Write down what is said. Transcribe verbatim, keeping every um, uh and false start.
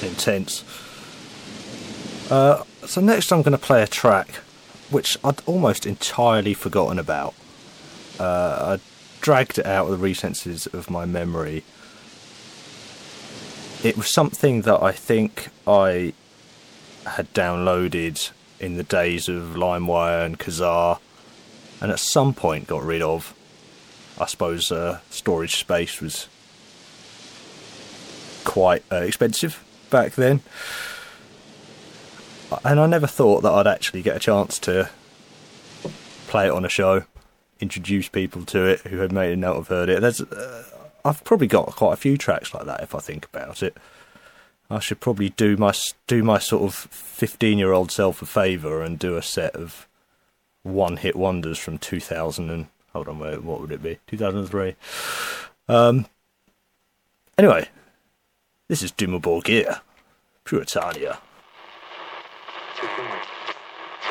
intense. Uh, so next I'm going to play a track which I'd almost entirely forgotten about. Uh, I dragged it out of the recesses of my memory. It was something that I think I had downloaded in the days of LimeWire and Kazaa, and at some point got rid of. I suppose uh, storage space was quite uh, expensive back then, and I never thought that I'd actually get a chance to play it on a show, introduce people to it who had made a note of heard it. There's, uh, I've probably got quite a few tracks like that if I think about it. I should probably do my do my sort of fifteen-year-old self a favour and do a set of one-hit wonders from two thousand and hold on, wait, what would it be? two thousand three. Um. Anyway, this is Dimmu Borgir, Puritania. 지금은